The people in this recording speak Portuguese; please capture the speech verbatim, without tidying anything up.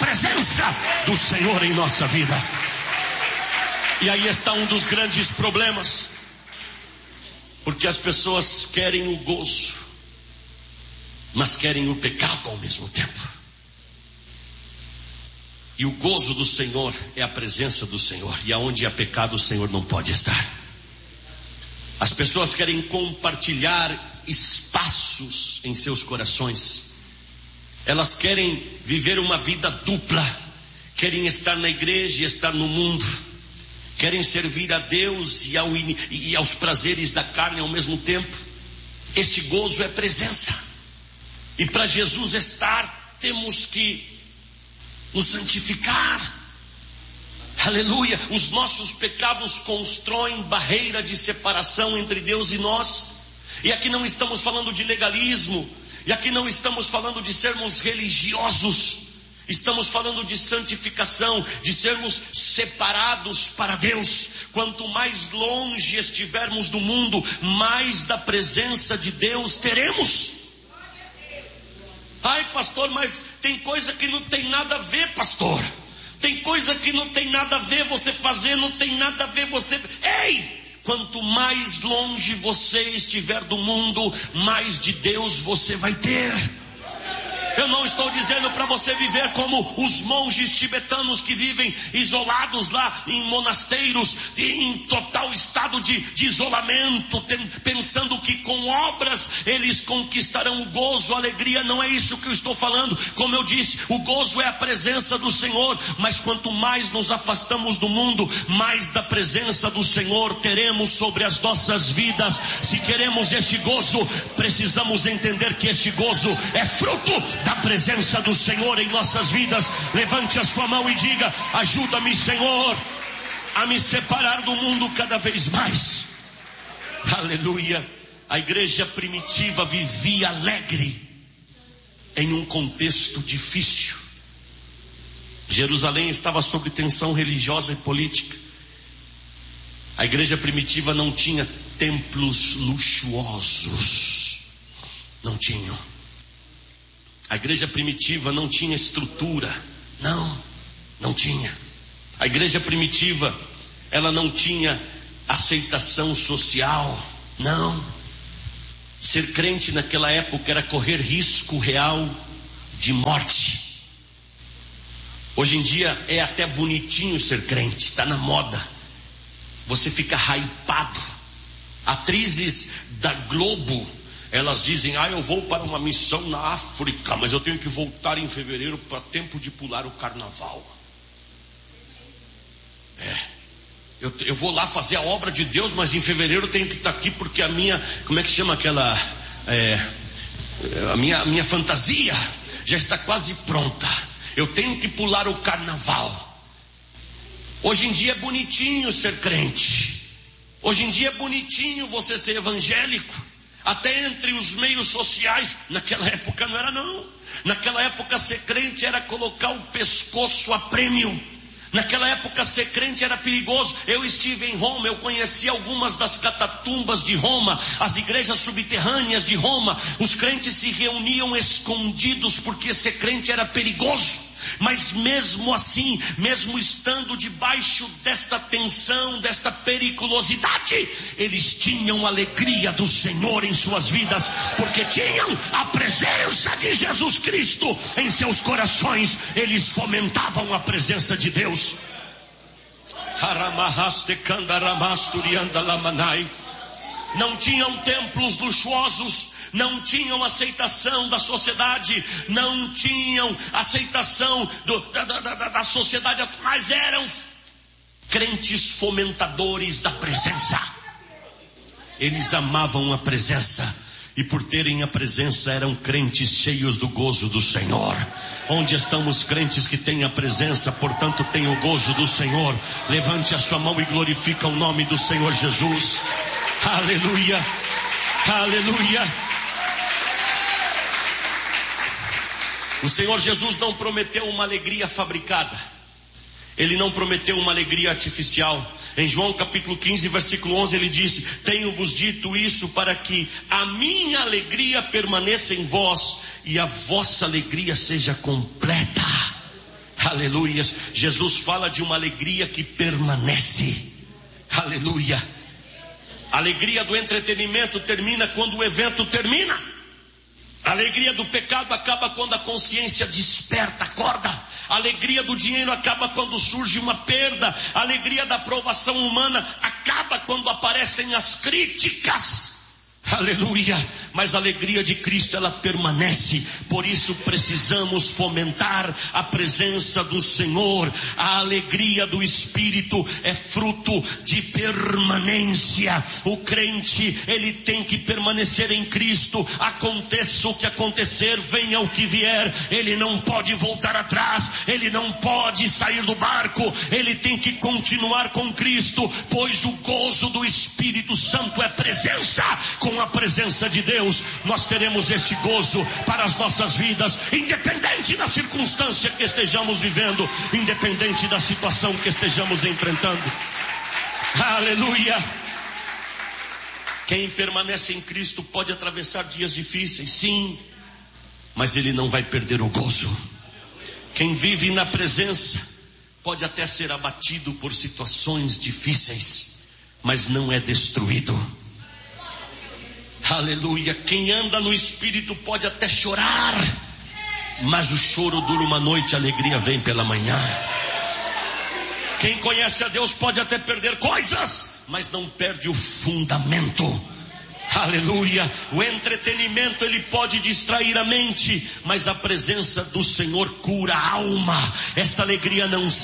presença do Senhor em nossa vida. E aí está um dos grandes problemas, porque as pessoas querem o gozo, mas querem o pecado ao mesmo tempo. E o gozo do Senhor é a presença do Senhor, e aonde há pecado o Senhor não pode estar. As pessoas querem compartilhar espaços em seus corações. Elas querem viver uma vida dupla. Querem estar na igreja e estar no mundo. Querem servir a Deus e, ao, e aos prazeres da carne ao mesmo tempo. Este gozo é presença. E para Jesus estar, temos que nos santificar. Aleluia. Os nossos pecados constroem barreira de separação entre Deus e nós. E aqui não estamos falando de legalismo. E aqui não estamos falando de sermos religiosos. Estamos falando de santificação, de sermos separados para Deus. Quanto mais longe estivermos do mundo, mais da presença de Deus teremos. Ai, pastor, mas tem coisa que não tem nada a ver, pastor. Tem coisa que não tem nada a ver você fazer, não tem nada a ver você... Ei! Quanto mais longe você estiver do mundo, mais de Deus você vai ter. Eu não estou dizendo para você viver como os monges tibetanos que vivem isolados lá em monasteiros, em total estado de, de isolamento, tem, pensando que com obras eles conquistarão o gozo, a alegria. Não é isso que eu estou falando. Como eu disse, o gozo é a presença do Senhor, mas quanto mais nos afastamos do mundo, mais da presença do Senhor teremos sobre as nossas vidas. Se queremos este gozo, precisamos entender que este gozo é fruto da presença do Senhor em nossas vidas. Levante a sua mão e diga: ajuda-me, Senhor, a me separar do mundo cada vez mais. Aleluia. A igreja primitiva vivia alegre em um contexto difícil. Jerusalém estava sob tensão religiosa e política. A igreja primitiva não tinha templos luxuosos. Não tinham. A igreja primitiva não tinha estrutura. Não, não tinha. A igreja primitiva, ela não tinha aceitação social. Não. Ser crente naquela época era correr risco real de morte. Hoje em dia é até bonitinho ser crente, está na moda. Você fica hypado. Atrizes da Globo, elas dizem: ah, eu vou para uma missão na África, mas eu tenho que voltar em fevereiro para tempo de pular o carnaval. É, eu, eu vou lá fazer a obra de Deus, mas em fevereiro eu tenho que estar aqui porque a minha, como é que chama aquela, é, a minha, a minha fantasia já está quase pronta. Eu tenho que pular o carnaval. Hoje em dia é bonitinho ser crente. Hoje em dia é bonitinho você ser evangélico. Até entre os meios sociais. Naquela época não era não. Naquela época ser crente era colocar o pescoço a prêmio. Naquela época ser crente era perigoso. Eu estive em Roma, eu conheci algumas das catatumbas de Roma, as igrejas subterrâneas de Roma. Os crentes se reuniam escondidos porque ser crente era perigoso. Mas mesmo assim, mesmo estando debaixo desta tensão, desta periculosidade, eles tinham a alegria do Senhor em suas vidas, porque tinham a presença de Jesus Cristo em seus corações. Eles fomentavam a presença de Deus. Não tinham templos luxuosos, não tinham aceitação da sociedade, não tinham aceitação do, da, da, da, da sociedade, mas eram crentes fomentadores da presença. Eles amavam a presença. E por terem a presença eram crentes cheios do gozo do Senhor. Onde estão os crentes que têm a presença, portanto têm o gozo do Senhor? Levante a sua mão e glorifica o nome do Senhor Jesus. Aleluia, aleluia. O Senhor Jesus não prometeu uma alegria fabricada. Ele não prometeu uma alegria artificial. Em João capítulo quinze, versículo onze, ele disse: tenho-vos dito isso para que a minha alegria permaneça em vós e a vossa alegria seja completa. Aleluia. Jesus fala de uma alegria que permanece. Aleluia. A alegria do entretenimento termina quando o evento termina. A alegria do pecado acaba quando a consciência desperta, acorda. A alegria do dinheiro acaba quando surge uma perda. A alegria da aprovação humana acaba quando aparecem as críticas. Aleluia. Mas a alegria de Cristo, ela permanece. Por isso precisamos fomentar a presença do Senhor. A alegria do Espírito é fruto de permanência. O crente, ele tem que permanecer em Cristo. Aconteça o que acontecer, venha o que vier, ele não pode voltar atrás, ele não pode sair do barco, ele tem que continuar com Cristo, pois o gozo do Espírito Santo é presença. Com a presença de Deus, nós teremos esse gozo para as nossas vidas, independente da circunstância que estejamos vivendo, independente da situação que estejamos enfrentando. Aleluia. Quem permanece em Cristo pode atravessar dias difíceis, sim, mas ele não vai perder o gozo. Quem vive na presença pode até ser abatido por situações difíceis, mas não é destruído. Aleluia. Quem anda no Espírito pode até chorar, mas o choro dura uma noite, a alegria vem pela manhã. Quem conhece a Deus pode até perder coisas, mas não perde o fundamento. Aleluia. O entretenimento, ele pode distrair a mente, mas a presença do Senhor cura a alma. Esta alegria não